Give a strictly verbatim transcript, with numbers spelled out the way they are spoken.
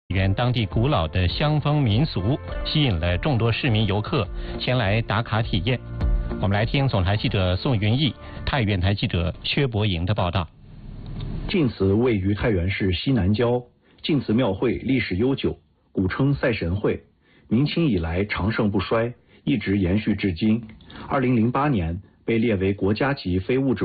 原当地古老的乡风民俗，吸引了众多市民游客前来打卡体验。我们来听总台记者宋云逸、太原台记者薛博莹的报道。 晋祠位于太原市西南郊，晋祠庙会历史悠久，古称赛神会，明清以来长盛不衰，一直延续至今。二零零八年被列为国家级非物质